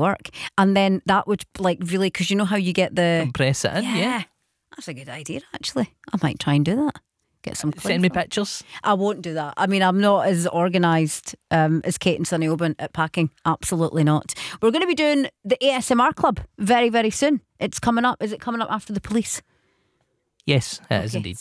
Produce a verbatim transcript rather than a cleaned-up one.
work, and then that would like really, because you know how you get the Compress it in, yeah. yeah, that's a good idea actually. I might try and do that. Get some Send me clean- pictures. I won't do that. I mean, I'm not as organised um, as Kate and Sonny Oban at packing. Absolutely not. We're going to be doing the A S M R Club very, very soon. It's coming up. Is it coming up after the police? Yes, it is Okay. indeed.